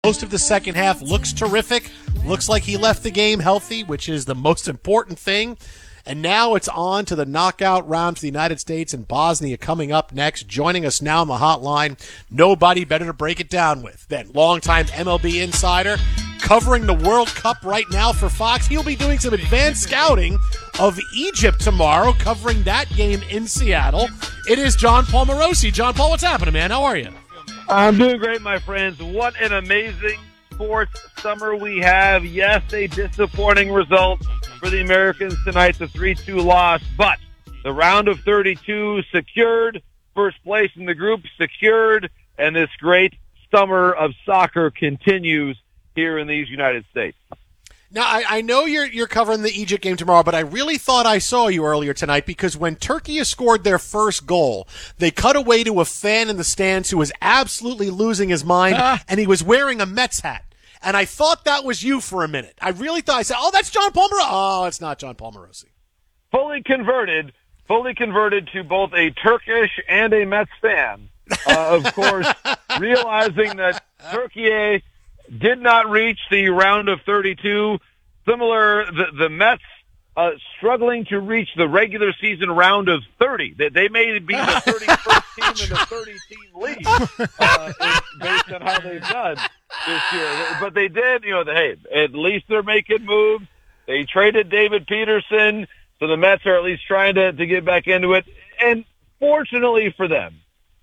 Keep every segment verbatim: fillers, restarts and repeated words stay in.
Most of the second half looks terrific. Looks like he left the game healthy, which is the most important thing. And now it's on to the knockout round for the United States and Bosnia coming up next. Joining us now on the hotline, nobody better to break it down with than longtime M L B insider, covering the World Cup right now for Fox. He'll be doing some advanced scouting of Egypt tomorrow, covering that game in Seattle. It is John Paul Morosi. John Paul, what's happening, man? How are you? I'm doing great, my friends. What an amazing sports summer we have. Yes, a disappointing result for the Americans tonight, the three two loss, but the round of thirty-two secured, first place in the group secured, and this great summer of soccer continues here in these United States. Now, I, I know you're you're covering the Egypt game tomorrow, but I really thought I saw you earlier tonight because when Turkey scored their first goal, they cut away to a fan in the stands who was absolutely losing his mind, ah. and he was wearing a Mets hat. And I thought that was you for a minute. I really thought, I said, oh, that's John Paul Morosi. Oh, it's not John Paul Morosi. Fully converted, fully converted to both a Turkish and a Mets fan. Uh, of course, realizing that Turkey did not reach the round of thirty-two. Similar, the, the Mets uh, struggling to reach the regular season round of thirty. They, they may be the thirty-first team in the thirty-team league uh, based on how they've done this year. But they did, you know, hey, at least they're making moves. They traded David Peterson, so the Mets are at least trying to, to get back into it. And fortunately for them,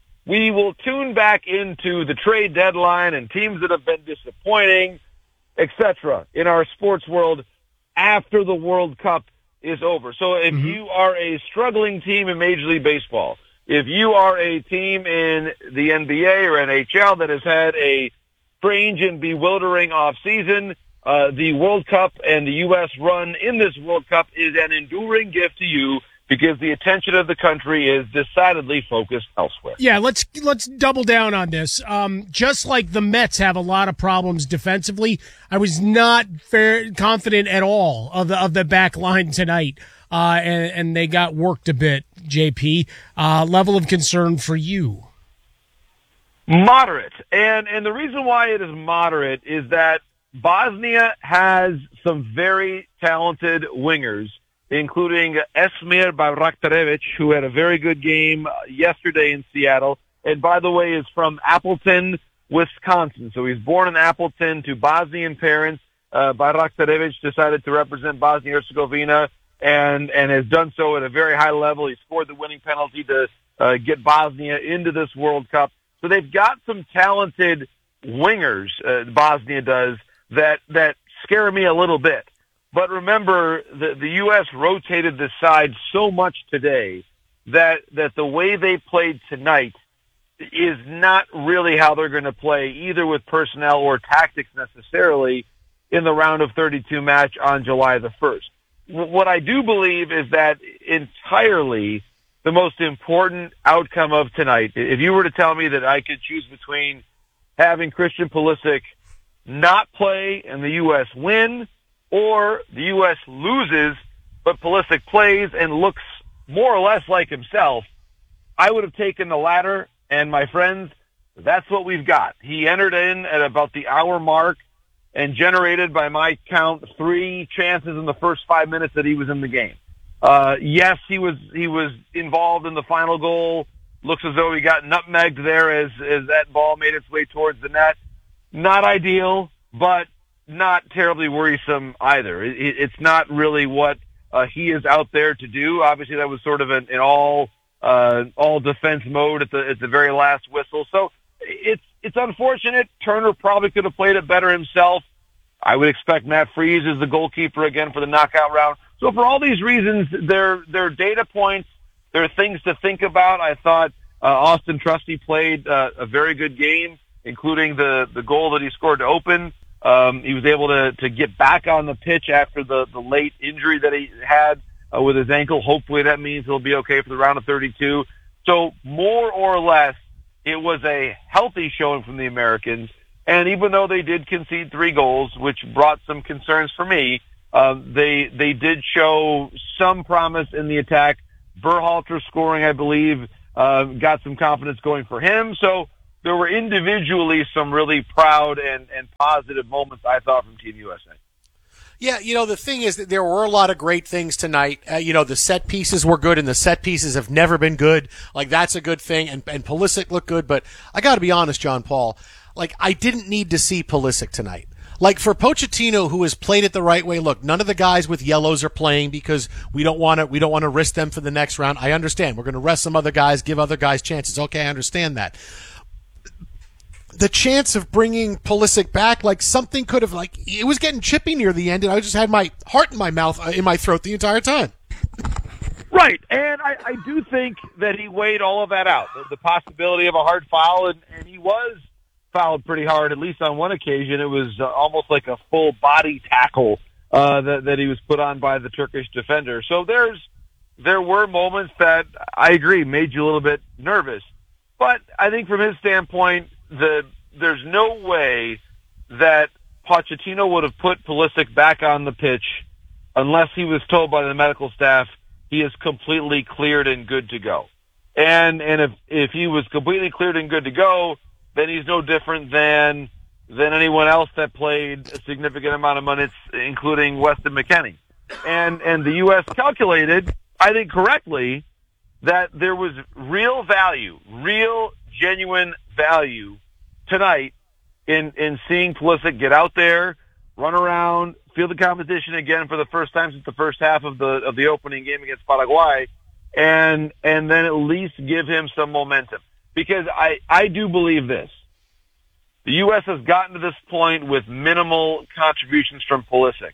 we will tune back into the trade deadline and teams that have been disappointing, et cetera, in our sports world after the World Cup is over. So if mm-hmm. you are a struggling team in Major League Baseball, if you are a team in the N B A or N H L that has had a strange and bewildering offseason, uh, the World Cup and the U S run in this World Cup is an enduring gift to you, because the attention of the country is decidedly focused elsewhere. Yeah, let's let's double down on this. Um, just like the Mets have a lot of problems defensively, I was not fair, confident at all of the of the back line tonight, uh, and, and they got worked a bit. J P, uh, level of concern for you? Moderate, and and the reason why it is moderate is that Bosnia has some very talented wingers, including Esmir Bayraktarevic, who had a very good game yesterday in Seattle, and by the way is from Appleton, Wisconsin. So he's born in Appleton to Bosnian parents. Uh, Bayraktarevic decided to represent Bosnia-Herzegovina and, and has done so at a very high level. He scored the winning penalty to uh, get Bosnia into this World Cup. So they've got some talented wingers, uh, Bosnia does, that, that scare me a little bit. But remember, the, the U S rotated this side so much today that, that the way they played tonight is not really how they're going to play, either with personnel or tactics necessarily, in the round of thirty-two match on July the first. What I do believe is that entirely the most important outcome of tonight, if you were to tell me that I could choose between having Christian Pulisic not play and the U S win, or the U S loses, but Pulisic plays and looks more or less like himself, I would have taken the latter, and my friends, that's what we've got. He entered in at about the hour mark and generated, by my count, three chances in the first five minutes that he was in the game. Uh, yes, he was he was involved in the final goal. Looks as though he got nutmegged there as, as that ball made its way towards the net. Not ideal, but not terribly worrisome either. It, it's not really what uh, he is out there to do. Obviously, that was sort of an, an all uh, all defense mode at the at the very last whistle. So it's it's unfortunate. Turner probably could have played it better himself. I would expect Matt Freese is the goalkeeper again for the knockout round. So for all these reasons, they're they're data points. There are things to think about. I thought uh, Austin Trusty played uh, a very good game, including the the goal that he scored to open. Um, he was able to, to get back on the pitch after the, the late injury that he had uh, with his ankle. Hopefully that means he'll be okay for the round of thirty-two. So more or less, it was a healthy showing from the Americans. And even though they did concede three goals, which brought some concerns for me, uh, they they did show some promise in the attack. Berhalter scoring, I believe, uh, got some confidence going for him. So there were individually some really proud and, and positive moments, I thought, from Team U S A. Yeah, you know, the thing is that there were a lot of great things tonight. Uh, you know, the set pieces were good, and the set pieces have never been good. Like, that's a good thing, and, and Pulisic looked good. But I got to be honest, John Paul, like, I didn't need to see Pulisic tonight. Like, for Pochettino, who has played it the right way, look, none of the guys with yellows are playing because we don't want to we don't want to risk them for the next round. I understand. We're going to rest some other guys, give other guys chances. Okay, I understand that. The chance of bringing Pulisic back, like something could have, like, it was getting chippy near the end, and I just had my heart in my mouth, uh, in my throat the entire time. Right, and I, I do think that he weighed all of that out, the, the possibility of a hard foul, and, and he was fouled pretty hard, at least on one occasion. It was uh, almost like a full body tackle uh, that, that he was put on by the Turkish defender. So there's there were moments that, I agree, made you a little bit nervous. But I think from his standpoint, the there's no way that Pochettino would have put Pulisic back on the pitch unless he was told by the medical staff he is completely cleared and good to go. And and if if he was completely cleared and good to go, then he's no different than than anyone else that played a significant amount of minutes, including Weston McKennie. And and the U S calculated, I think correctly, that there was real value, real genuine value tonight in, in seeing Pulisic get out there, run around, feel the competition again for the first time since the first half of the of the opening game against Paraguay, and and then at least give him some momentum. Because I, I do believe this. The U S has gotten to this point with minimal contributions from Pulisic.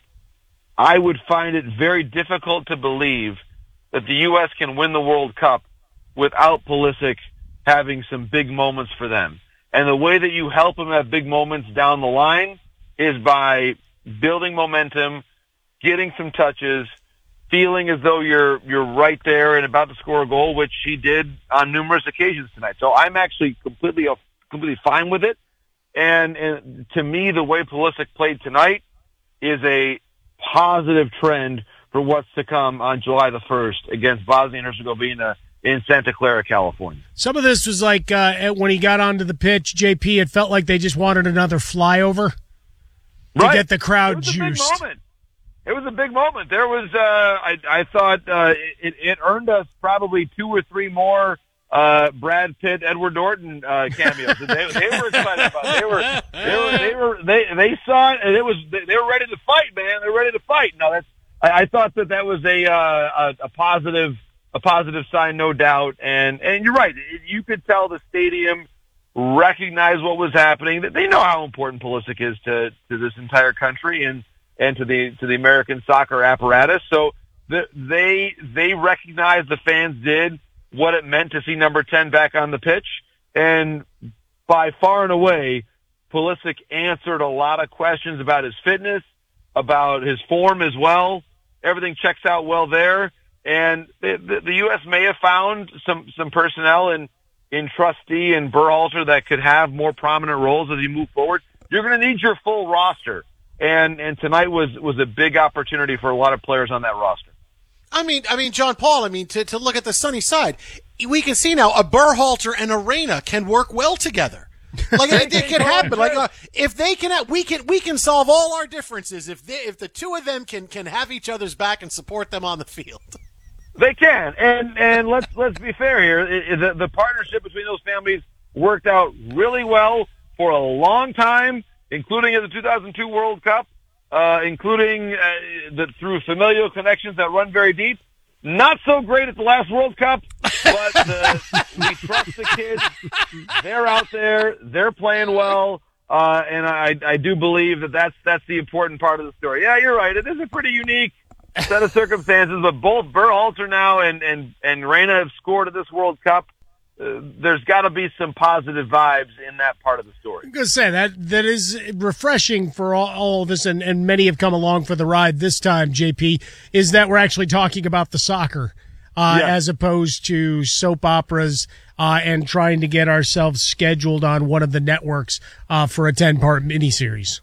I would find it very difficult to believe that the U S can win the World Cup without Pulisic having some big moments for them. And the way that you help him have big moments down the line is by building momentum, getting some touches, feeling as though you're you're right there and about to score a goal, which he did on numerous occasions tonight. So I'm actually completely completely fine with it. And, and to me, the way Pulisic played tonight is a positive trend for what's to come on July the first against Bosnia and Herzegovina in Santa Clara, California. Some of this was like uh, when he got onto the pitch, J P, it felt like they just wanted another flyover to right. get the crowd it was juiced. A big moment. It was a big moment. There was, uh, I, I thought uh, it, it earned us probably two or three more uh, Brad Pitt, Edward Norton uh, cameos. they, they were excited about it. They were, they were, they were, they, they saw it, and it was, they, they were ready to fight, man. They were ready to fight. No, that's, I, I thought that that was a, uh, a, a positive, a positive sign, no doubt. And, and you're right. You could tell the stadium recognized what was happening. They know how important Pulisic is to, to this entire country and, and to the, to the American soccer apparatus. So the, they, they recognized, the fans did, what it meant to see number ten back on the pitch. And by far and away, Pulisic answered a lot of questions about his fitness, about his form as well. Everything checks out well there. And the, the, the U S may have found some, some personnel in, in Trustee and Berhalter that could have more prominent roles as you move forward. You're going to need your full roster. And, and tonight was, was a big opportunity for a lot of players on that roster. I mean, I mean, John Paul, I mean, to, to look at the sunny side, we can see now a Berhalter and a Reyna can work well together. Like it, it can happen. Like uh, if they can, have, we can, we can solve all our differences if they, if the two of them can, can have each other's back and support them on the field. They can, and and let's let's be fair here. It, it, the, the partnership between those families worked out really well for a long time, including at the two thousand two World Cup. Uh, including uh, the, through familial connections that run very deep. Not so great at the last World Cup, but the, we trust the kids. They're out there. They're playing well. Uh, and I, I do believe that that's, that's the important part of the story. Yeah, you're right. It is a pretty unique set of circumstances, but both Berhalter now and, and, and Reyna have scored at this World Cup. Uh, there's got to be some positive vibes in that part of the story. I'm going to say that that is refreshing for all, all of us, and, and many have come along for the ride this time, J P, is that we're actually talking about the soccer uh, yeah. as opposed to soap operas uh, and trying to get ourselves scheduled on one of the networks uh, for a ten-part miniseries.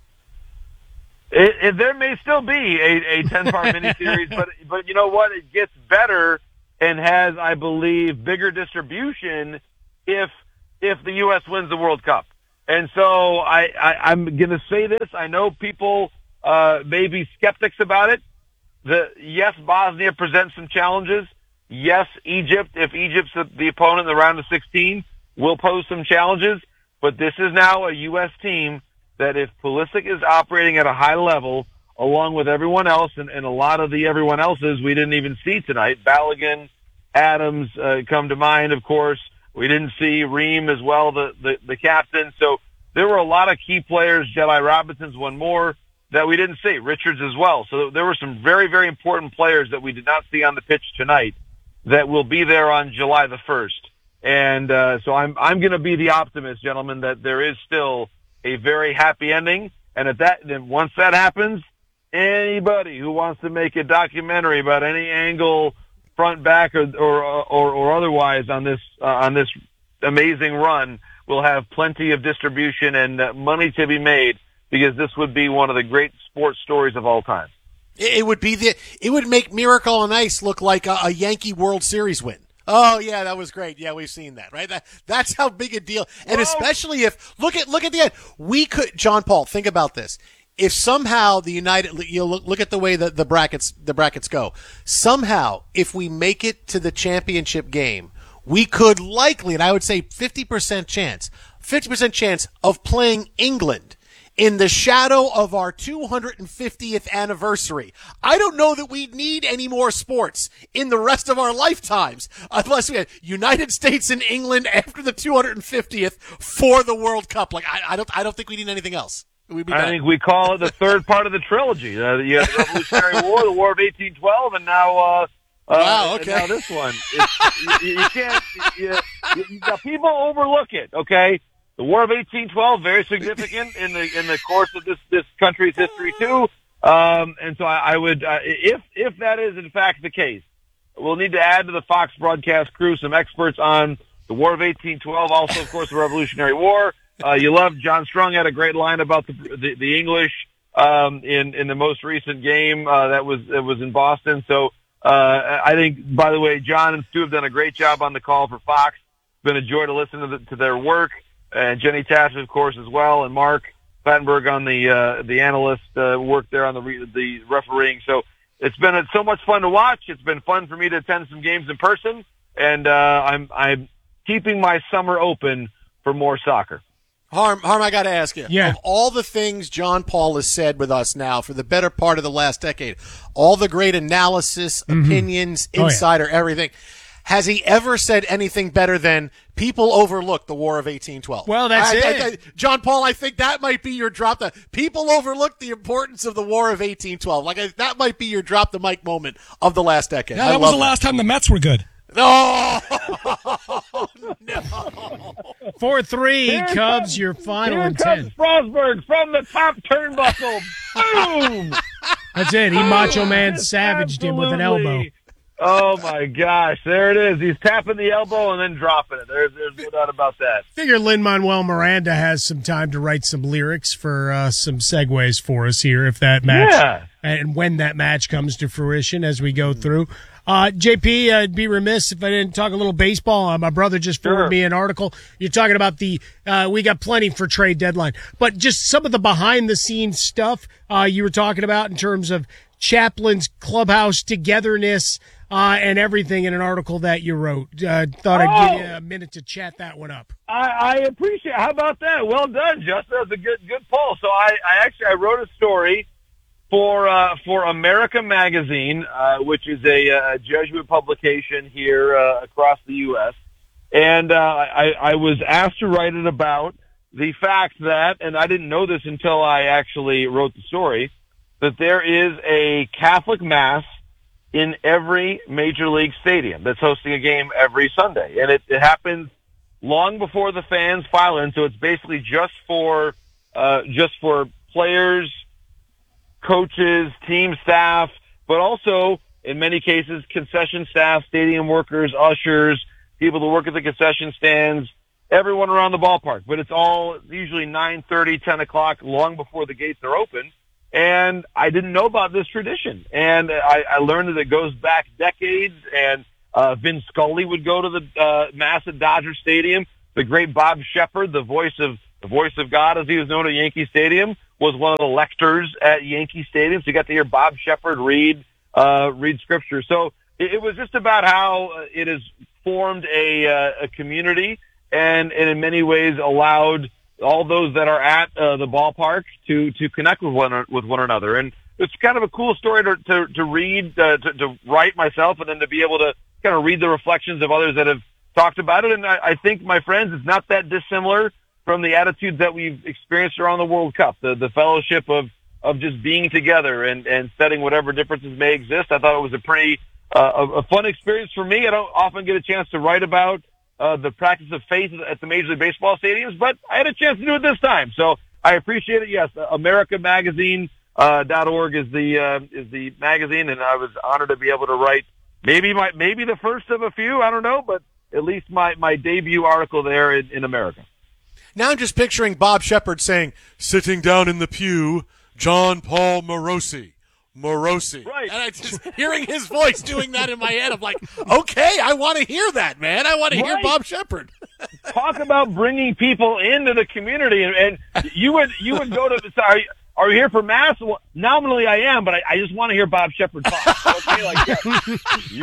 It, it, there may still be a, a ten-part miniseries, but but you know what? It gets better and has, I believe, bigger distribution if if the U S wins the World Cup. And so I, I, I'm going to say this. I know people uh, may be skeptics about it. The, yes, Bosnia presents some challenges. Yes, Egypt, if Egypt's the opponent in the round of sixteen, will pose some challenges. But this is now a U S team that if Pulisic is operating at a high level, along with everyone else, and, and a lot of the everyone else's we didn't even see tonight, Balogun, Adams uh, come to mind, of course. We didn't see Ream as well, the, the, the captain. So there were a lot of key players. Jedi Robinson's one more that we didn't see. Richards as well. So there were some very, very important players that we did not see on the pitch tonight that will be there on July the first. And uh, so I'm I'm going to be the optimist, gentlemen, that there is still a very happy ending. And at that, then once that happens, anybody who wants to make a documentary about any angle, front, back, or or or, or otherwise on this uh, on this amazing run will have plenty of distribution and uh, money to be made, because this would be one of the great sports stories of all time. It would be the. It would make Miracle on Ice look like a, a Yankee World Series win. Oh yeah, that was great. Yeah, we've seen that, right? That that's how big a deal. And Whoa. especially if look at look at the end. We could, John Paul, think about this. If somehow the United, you look, look at the way that the brackets the brackets go. Somehow, if we make it to the championship game, we could likely, and I would say fifty percent chance, fifty percent chance of playing England in the shadow of our two hundred fiftieth anniversary. I don't know that we need any more sports in the rest of our lifetimes unless we had United States and England after the two hundred fiftieth for the World Cup. Like I, I don't, I don't think we need anything else. We'd be I back. think we call it the third part of the trilogy. Uh, you had the Revolutionary War, the War of eighteen twelve, and now, uh, uh, Wow, okay. and now this one. It's, you, you can't. You, you, you, people overlook it. Okay. The War of eighteen twelve, very significant in the in the course of this this country's history too. Um, and so I, I would, uh, if if that is in fact the case, we'll need to add to the Fox broadcast crew some experts on the War of eighteen twelve. Also, of course, the Revolutionary War. Uh, you love John Strong had a great line about the the, the English um, in in the most recent game uh, that was that was in Boston. So uh, I think, by the way, John and Stu have done a great job on the call for Fox. It's been a joy to listen to, the, to their work. And Jenny Taft, of course, as well, and Mark Battenberg on the uh, the analyst uh, work there on the re- the refereeing. So it's been uh, so much fun to watch. It's been fun for me to attend some games in person, and uh, I'm I'm keeping my summer open for more soccer. Harm, Harm, I got to ask you. Yeah. Of all the things John Paul has said with us now for the better part of the last decade, all the great analysis, Mm-hmm. opinions, Oh, yeah. insider, everything, has he ever said anything better than people overlook the War of eighteen twelve? Well, that's I, it. I, I, John Paul, I think that might be your drop. The people overlook the importance of the War of eighteen twelve. Like I, that might be your drop the mic moment of the last decade. Yeah, I that was love the last time the Mets were good. No, four three Here Cubs, comes- your final Here and comes ten. Frostberg from the top turnbuckle. Boom! That's it. He Macho Man savaged him with an elbow. Absolutely. Oh my gosh, there it is. He's tapping the elbow and then dropping it. There's there's no doubt about that. Figure Lin-Manuel Miranda has some time to write some lyrics for uh, some segues for us here if that match Yeah. and when that match comes to fruition as we go through. Uh, J P, I'd be remiss if I didn't talk a little baseball. Uh, my brother just forwarded Sure. me an article. You're talking about the uh, we got plenty for trade deadline, but just some of the behind the scenes stuff uh, you were talking about in terms of Chaplin's clubhouse togetherness. Uh, and everything in an article that you wrote. Uh, thought I'd give you Oh. a minute to chat that one up. I, I appreciate. How about that? Well done, Justin. That was a good good poll. So I, I actually I wrote a story for uh, for America Magazine, uh, which is a, a Jesuit publication here uh, across the U S And uh, I, I was asked to write it about the fact that, and I didn't know this until I actually wrote the story, that there is a Catholic Mass in every major league stadium that's hosting a game every Sunday. And it, it happens long before the fans file in, so it's basically just for uh, just for players, coaches, team staff, but also, in many cases, concession staff, stadium workers, ushers, people that work at the concession stands, everyone around the ballpark. But it's all usually nine thirty, ten o'clock, long before the gates are open. And I didn't know about this tradition. And I, I learned that it goes back decades. And uh, Vin Scully would go to the uh, Mass at Dodger Stadium. the great Bob Shepard, the voice of the voice of God, as he was known at Yankee Stadium, was one of the lectors at Yankee Stadium. So you got to hear Bob Shepard read uh, read scripture. So it, it was just about how it has formed a, uh, a community, and, and in many ways allowed all those that are at uh, the ballpark to to connect with one with one another. And it's kind of a cool story to to, to read, uh, to, to write myself, and then to be able to kind of read the reflections of others that have talked about it. And I, I think, my friends, it's not that dissimilar from the attitudes that we've experienced around the World Cup, the the fellowship of of just being together and and setting whatever differences may exist. I thought it was a pretty uh, a, a fun experience for me. I don't often get a chance to write about uh, the practice of faith at the Major League Baseball stadiums, but I had a chance to do it this time, so I appreciate it. Yes, America Magazine uh, dot org is the uh, is the magazine, and I was honored to be able to write maybe my maybe the first of a few. I don't know, but at least my my debut article there in, in America. Now I'm just picturing Bob Shepard saying, "Sitting down in the pew, John Paul Morosi." Morosi. Right. And I just hearing his voice doing that in my head, I'm like, okay, I want to hear that, man. I want to hear Right. Bob Shepard. Talk about bringing people into the community, and, and you would you would go to. Sorry, are you here for mass? Well, nominally, I am, but I, I just want to hear Bob Shepard talk. Okay, like yeah.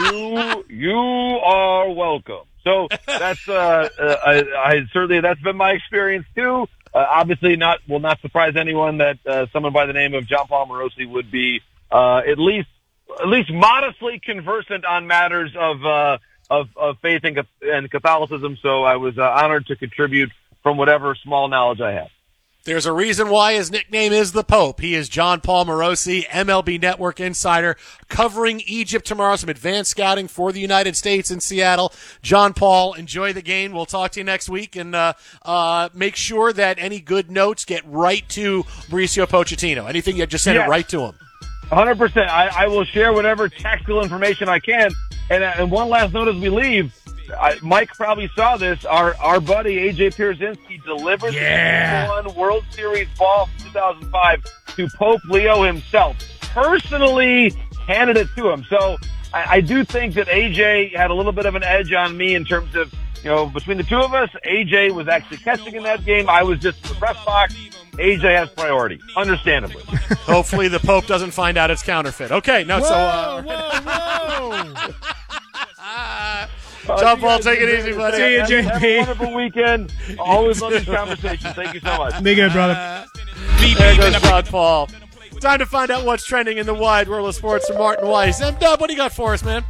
you you are welcome. So that's uh, uh I, I certainly that's been my experience too. Uh, obviously, not will not surprise anyone that uh, someone by the name of John Paul Morosi would be uh, at least at least modestly conversant on matters of uh, of, of faith and, and Catholicism. So I was uh, honored to contribute from whatever small knowledge I have. There's a reason why his nickname is the Pope. He is John Paul Morosi, M L B Network insider, covering Egypt tomorrow, some advanced scouting for the United States in Seattle. John Paul, enjoy the game. We'll talk to you next week, and uh, uh, make sure that any good notes get right to Mauricio Pochettino. Anything, you just send Yes. it right to him. one hundred percent. I, I will share whatever tactical information I can. And, uh, and one last note as we leave, I, Mike probably saw this. Our our buddy A J Pierzynski delivered Yeah. the one World Series ball from two thousand five to Pope Leo himself. Personally handed it to him. So I, I do think that A J had a little bit of an edge on me in terms of, you know, between the two of us, A J was actually catching in that game. I was just in the press box. A J has priority, understandably. Hopefully the Pope doesn't find out it's counterfeit. Okay, no, Whoa, so... Uh, whoa, whoa. Uh, John you Paul, guys take it have easy, been- buddy. See you, have- J P. Have a wonderful weekend. Always love these conversations. Thank you so much. Be good, brother. There goes John Paul. Time to find out what's trending in the wide world of sports from Martin Weiss. M-Dub, what do you got for us, man?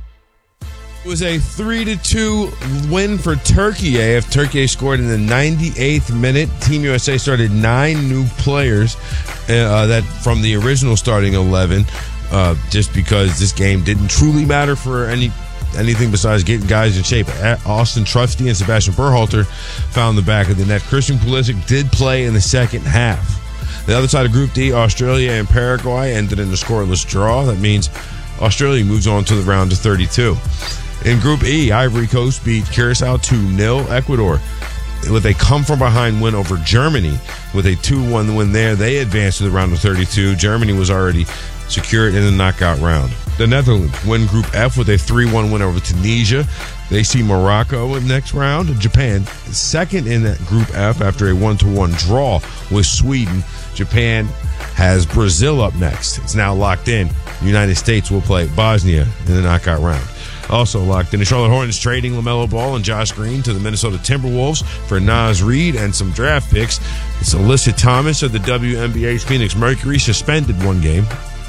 It was a three to two win for Turkey after Turkey scored in the ninety-eighth minute. Team U S A started nine new players uh, that from the original starting eleven, uh, just because this game didn't truly matter for any anything besides getting guys in shape. Austin Trusty and Sebastian Berhalter found the back of the net. Christian Pulisic did play in the second half. The other side of Group D, Australia and Paraguay ended in a scoreless draw. That means Australia moves on to the round of thirty-two. In Group E, Ivory Coast beat Curacao two nil. Ecuador, with a come-from-behind win over Germany, with a two one win there, they advanced to the round of thirty-two. Germany was already secured in the knockout round. The Netherlands win Group F with a three one win over Tunisia. They see Morocco in the next round. Japan, second in that Group F after a one to one draw with Sweden. Japan has Brazil up next. It's now locked in. The United States will play Bosnia in the knockout round. Also locked in, the Charlotte Hornets trading LaMelo Ball and Josh Green to the Minnesota Timberwolves for Naz Reid and some draft picks. It's Alyssa Thomas of the W N B A's Phoenix Mercury suspended one game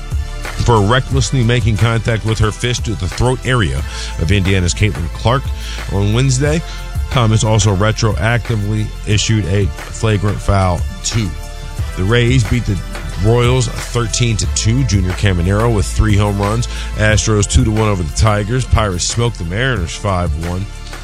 for recklessly making contact with her fist to the throat area of Indiana's Caitlin Clark on Wednesday. Thomas also retroactively issued a flagrant foul too. The Rays beat the Royals thirteen to two. Junior Caminero with three home runs. Astros two to one over the Tigers. Pirates smoked the Mariners five one.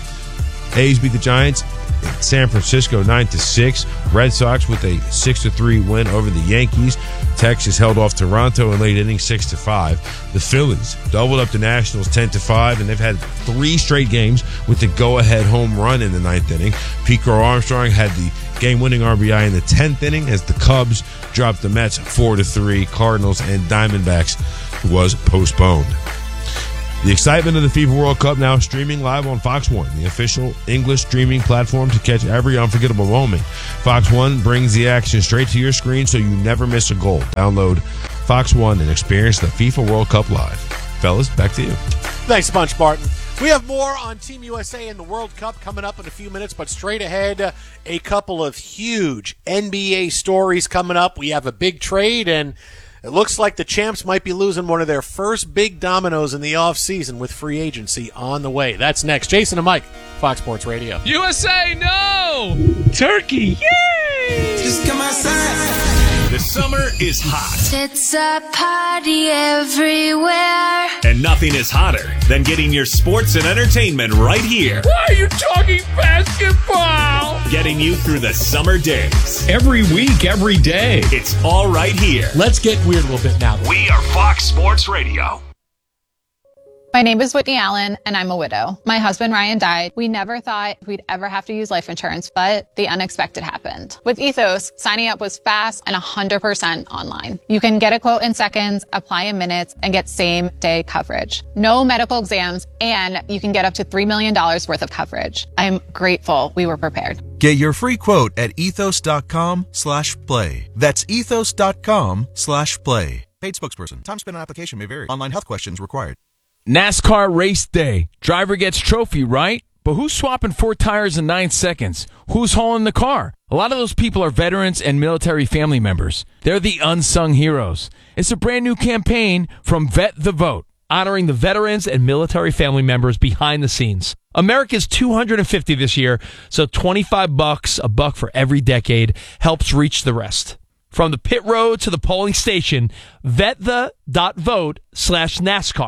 A's beat the Giants in San Francisco nine to six. Red Sox with a six to three win over the Yankees. Texas held off Toronto in late innings six to five. The Phillies doubled up the Nationals ten to five, and they've had three straight games with the go-ahead home run in the ninth inning. Pete Crow Armstrong had the game-winning R B I in the tenth inning as the Cubs dropped the Mets four to three. Cardinals and Diamondbacks was postponed. The excitement of the FIFA World Cup now streaming live on Fox One, the official English streaming platform to catch every unforgettable moment. Fox One brings the action straight to your screen so you never miss a goal. Download Fox One and experience the FIFA World Cup live. Fellas, back to you. Thanks a bunch, Barton. We have more on Team U S A and the World Cup coming up in a few minutes, but straight ahead, uh, a couple of huge N B A stories coming up. We have a big trade, and it looks like the champs might be losing one of their first big dominoes in the offseason with free agency on the way. That's next. Jason and Mike, Fox Sports Radio. U S A, no! Turkey, yay! Just come outside. The summer is hot. It's a party everywhere. And nothing is hotter than getting your sports and entertainment right here. Why are you talking basketball? Getting you through the summer days. Every week, every day. It's all right here. Let's get weird a little bit now. We are Fox Sports Radio. My name is Whitney Allen, and I'm a widow. My husband, Ryan, died. We never thought we'd ever have to use life insurance, but the unexpected happened. With Ethos, signing up was fast and one hundred percent online. You can get a quote in seconds, apply in minutes, and get same-day coverage. No medical exams, and you can get up to three million dollars worth of coverage. I'm grateful we were prepared. Get your free quote at ethos.com slash play. That's ethos.com slash play. Paid spokesperson. Time spent on application may vary. Online health questions required. NASCAR race day. Driver gets trophy, right? But who's swapping four tires in nine seconds? Who's hauling the car? A lot of those people are veterans and military family members. They're the unsung heroes. It's a brand new campaign from Vet the Vote, honoring the veterans and military family members behind the scenes. America's two hundred fifty this year, so twenty-five bucks, a buck for every decade, helps reach the rest. From the pit road to the polling station, vetthe.vote slash NASCAR.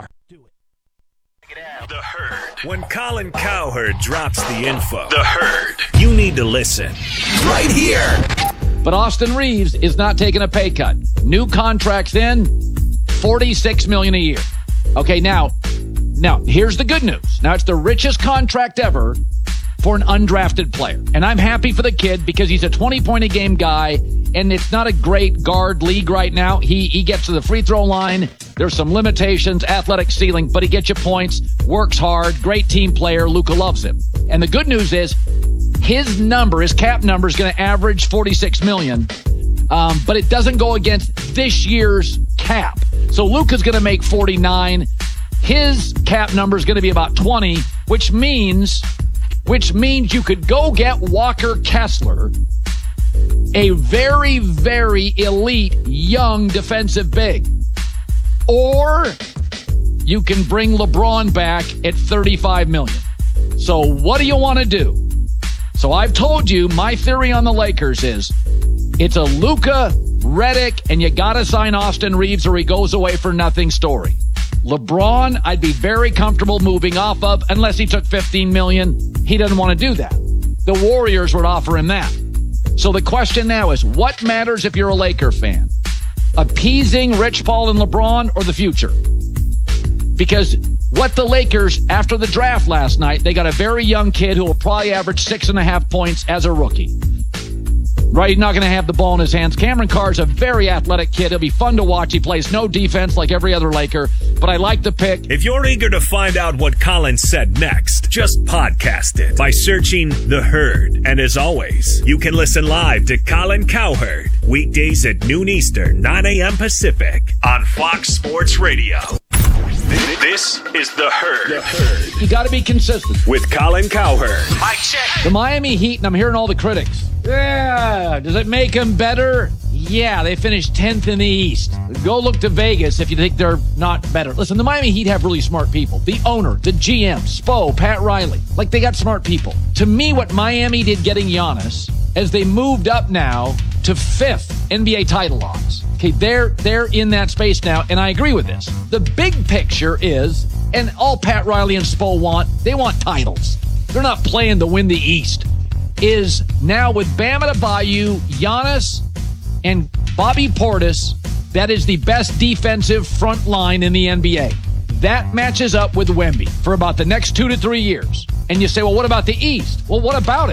The Herd. When Colin Cowherd drops the info, The Herd, you need to listen. Right here. But Austin Reeves is not taking a pay cut. New contracts in, forty-six million dollars a year. Okay, now, now here's the good news. Now it's the richest contract ever for an undrafted player. And I'm happy for the kid because he's a twenty-point-a-game guy, and it's not a great guard league right now. He he gets to the free throw line. There's some limitations, athletic ceiling, but he gets you points, works hard, great team player. Luka loves him. And the good news is his number, his cap number is going to average forty-six million dollars, um, but it doesn't go against this year's cap. So Luka's going to make forty-nine. His cap number is going to be about twenty, which means... which means you could go get Walker Kessler, a very, very elite young defensive big. Or you can bring LeBron back at thirty-five million dollars. So what do you want to do? So I've told you my theory on the Lakers is it's a Luka, Redick, and you got to sign Austin Reeves or he goes away for nothing story. LeBron, I'd be very comfortable moving off of unless he took fifteen million dollars. He doesn't want to do that. The Warriors would offer him that. So the question now is, what matters if you're a Laker fan? Appeasing Rich Paul and LeBron or the future? Because what the Lakers, after the draft last night, they got a very young kid who will probably average six and a half points as a rookie. Right, he's not going to have the ball in his hands. Cameron Carr's a very athletic kid. He'll be fun to watch. He plays no defense like every other Laker, but I like the pick. If you're eager to find out what Colin said next, just podcast it by searching The Herd. And as always, you can listen live to Colin Cowherd weekdays at noon Eastern, nine a.m. Pacific on Fox Sports Radio. This is The Herd. The Herd. You got to be consistent. With Colin Cowherd. Mic check. The Miami Heat, and I'm hearing all the critics. Yeah. Does it make them better? Yeah, they finished tenth in the East. Go look to Vegas if you think they're not better. Listen, the Miami Heat have really smart people. The owner, the G M, Spo, Pat Riley. Like, they got smart people. To me, what Miami did getting Giannis, as they moved up now to fifth N B A title odds. Okay, they're, they're in that space now, and I agree with this. The big picture is, and all Pat Riley and Spo want, they want titles. They're not playing to win the East. Is now with Bam Adebayo, Giannis, and Bobby Portis, that is the best defensive front line in the N B A. That matches up with Wemby for about the next two to three years. And you say, well, what about the East? Well, what about it?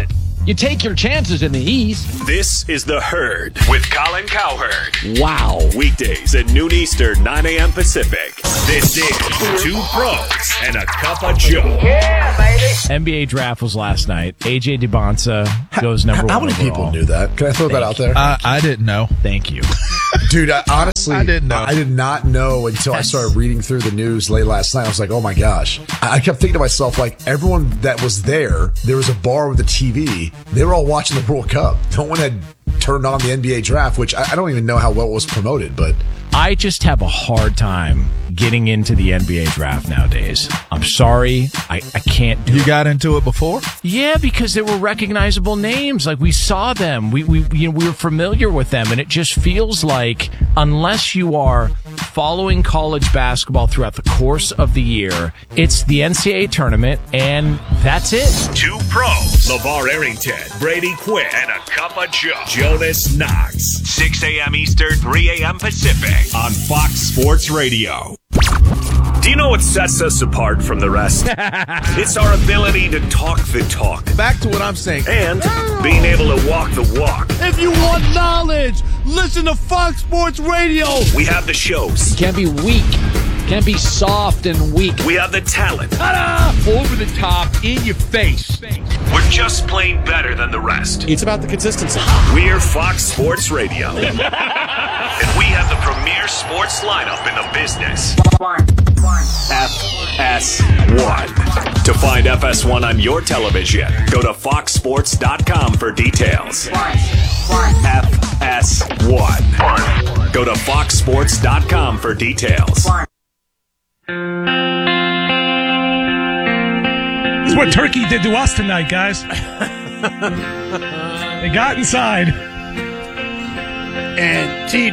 You take your chances in the East. This is The Herd with Colin Cowherd. Wow. Weekdays at noon Eastern, nine a.m. Pacific. This is Two Pros and a Cup of Joe. Yeah, baby. N B A draft was last night. A J DeBonsa goes number How one many overall. people knew that? Can I throw Thank that out there? Uh, I didn't know. Thank you. Dude, I, honestly, I didn't know. I did not know until I started reading through the news late last night. I was like, oh my gosh. I kept thinking to myself, like, everyone that was there, there was a bar with a T V. They were all watching the World Cup. No one had turned on the N B A draft, which I, I don't even know how well it was promoted, but I just have a hard time getting into the N B A draft nowadays. I'm sorry. I, I can't do You it. got into it before? Yeah, because they were recognizable names. Like, we saw them. We we you know, we were familiar with them, and it just feels like unless you are following college basketball throughout the course of the year, it's the N C double A tournament, and that's it. Two Pros. LeVar Arrington, Brady Quinn, and a Cup of Joe. Jonas Knox. six a.m. Eastern, three a.m. Pacific on Fox Sports Radio. Do you know what sets us apart from the rest? It's our ability to talk the talk. Back to what I'm saying. And being able to walk the walk. If you want knowledge, listen to Fox Sports Radio. We have the shows. Can't be weak. Can't be soft and weak. We have the talent. Ta-da! Over the top, in your face. We're just plain better than the rest. It's about the consistency. We're Fox Sports Radio. And we have the premier sports lineup in the business. F S one. To find F S one on your television, go to fox sports dot com for details. F S one. Go to fox sports dot com for details. This is what Turkey did to us tonight, guys. They got inside. And T